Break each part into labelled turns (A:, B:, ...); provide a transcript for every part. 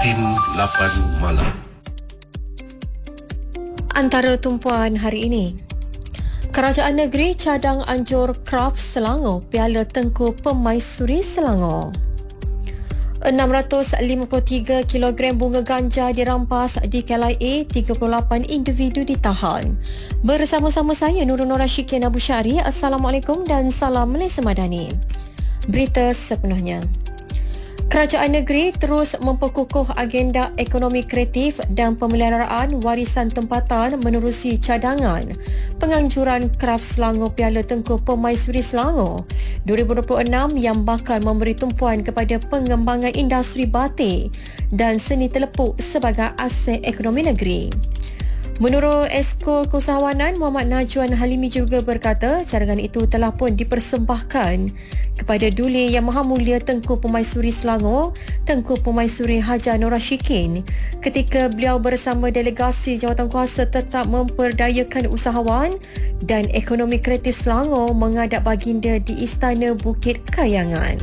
A: Tim 8 Malam.
B: Antara tumpuan hari ini, Kerajaan Negeri cadang anjur Kraft Selangor Piala Tengku Pemaisuri Selangor. 653 kg bunga ganja dirampas di KLIA, 38 individu ditahan. Bersama-sama saya Nurul Nora Syikin Abu Syari. Assalamualaikum dan salam Malaysia Madani. Berita sepenuhnya. Kerajaan negeri terus memperkukuh agenda ekonomi kreatif dan pemeliharaan warisan tempatan menerusi cadangan penganjuran Kraft Selangor Piala Tengku Pemaisuri Selangor 2026 yang bakal memberi tumpuan kepada pengembangan industri batik dan seni telepuk sebagai aset ekonomi negeri. Menurut Esko Keusahawanan Muhammad Najwan Halimi juga berkata cadangan itu telah pun dipersembahkan kepada Duli Yang Maha Mulia Tengku Pemaisuri Selangor, Tengku Pemaisuri Haji Nor Syikin ketika beliau bersama delegasi Jawatankuasa Tetap Memperdayakan Usahawan dan Ekonomi Kreatif Selangor menghadap baginda di Istana Bukit Kayangan.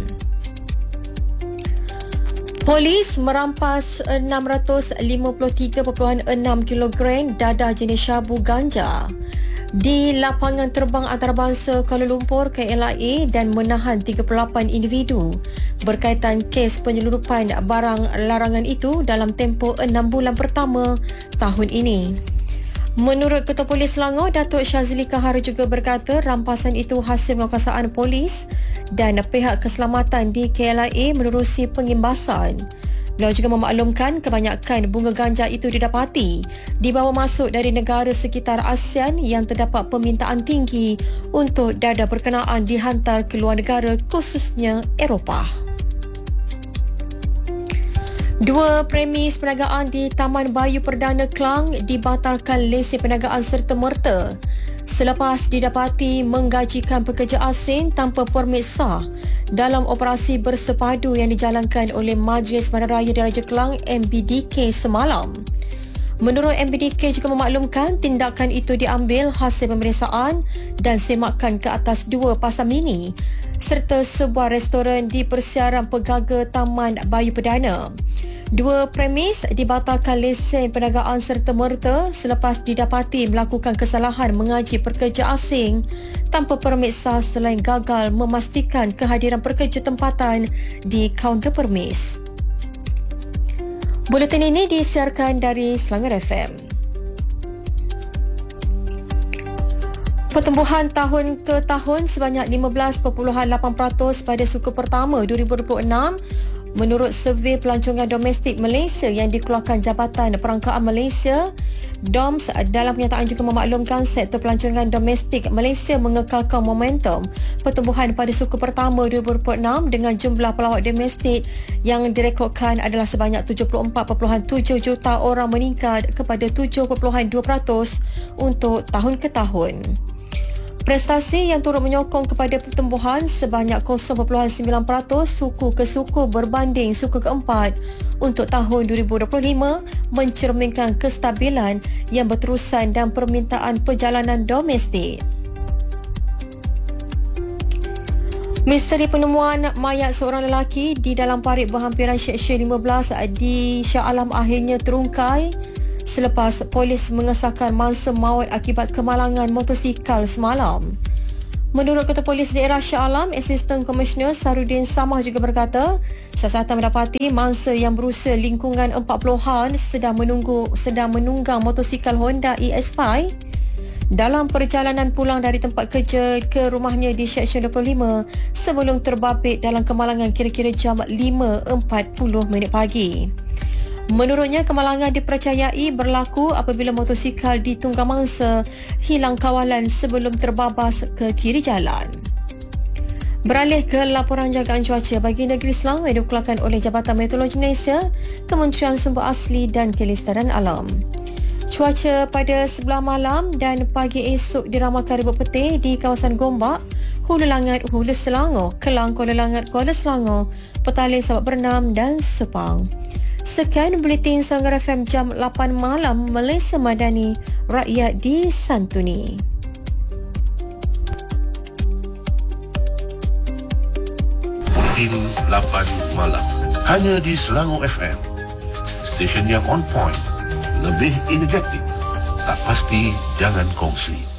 B: Polis merampas 653.6 kg dadah jenis syabu ganja di lapangan terbang antarabangsa Kuala Lumpur KLIA dan menahan 38 individu berkaitan kes penyeludupan barang larangan itu dalam tempoh 6 bulan pertama tahun ini. Menurut Ketua Polis Selangor, Datuk Syazli Kahar juga berkata rampasan itu hasil penguasaan polis dan pihak keselamatan di KLIA menerusi pengimbasan. Beliau juga memaklumkan kebanyakan bunga ganja itu didapati dibawa masuk dari negara sekitar ASEAN yang terdapat permintaan tinggi untuk dadah berkenaan dihantar ke luar negara khususnya Eropah. Dua premis perniagaan di Taman Bayu Perdana Klang dibatalkan lesen perniagaan serta-merta selepas didapati menggajikan pekerja asing tanpa permit sah dalam operasi bersepadu yang dijalankan oleh Majlis Bandaraya Diraja Kelang MBDK semalam. Menurut MBDK juga memaklumkan tindakan itu diambil hasil pemeriksaan dan semakan ke atas dua pasar mini serta sebuah restoran di persiaran pegaga Taman Bayu Perdana. Dua premis dibatalkan lesen perniagaan serta-merta selepas didapati melakukan kesalahan mengaji pekerja asing tanpa permit sah selain gagal memastikan kehadiran pekerja tempatan di kaunter permis. Buletin ini disiarkan dari Selangor FM. Pertumbuhan tahun ke tahun sebanyak 15.8% pada suku pertama 2026 menurut survei pelancongan domestik Malaysia yang dikeluarkan Jabatan Perangkaan Malaysia. DOMS dalam kenyataan juga memaklumkan sektor pelancongan domestik Malaysia mengekalkan momentum pertumbuhan pada suku pertama 2026 dengan jumlah pelawat domestik yang direkodkan adalah sebanyak 74.7 juta orang meningkat kepada 7.2% untuk tahun ke tahun. Prestasi yang turut menyokong kepada pertumbuhan sebanyak 0.9% suku ke suku berbanding suku keempat untuk tahun 2025 mencerminkan kestabilan yang berterusan dan permintaan perjalanan domestik. Misteri penemuan mayat seorang lelaki di dalam parit berhampiran Seksyen 15 di Shah Alam akhirnya terungkai selepas polis mengesahkan mangsa maut akibat kemalangan motosikal semalam. Menurut Ketua Polis Daerah Shah Alam, Asisten Komisioner Sarudin Samah juga berkata, siasatan mendapati mangsa yang berusia lingkungan 40-an sedang menunggang motosikal Honda ES5 dalam perjalanan pulang dari tempat kerja ke rumahnya di Seksyen 25 sebelum terbabit dalam kemalangan kira-kira jam 5.40 pagi. Menurutnya, kemalangan dipercayai berlaku apabila motosikal ditunggang mangsa hilang kawalan sebelum terbabas ke kiri jalan. Beralih ke laporan jagaan cuaca bagi negeri Selangor yang dikeluarkan oleh Jabatan Meteorologi Malaysia, Kementerian Sumber Asli dan Kelestarian Alam. Cuaca pada sebelah malam dan pagi esok diramalkan ribut petih di kawasan Gombak, Hulu Langat, Hulu Selangor, Kelang, Kuala Langat, Kuala Selangor, Petaling, Sabak Bernam dan Sepang. Sekian Buletin Selangor FM jam 8 malam, Malaysia Madani, rakyat disantuni.
A: Buletin 8 malam. Hanya di Selangor FM. stesen yang on point, lebih energetik, tak pasti jangan kongsi.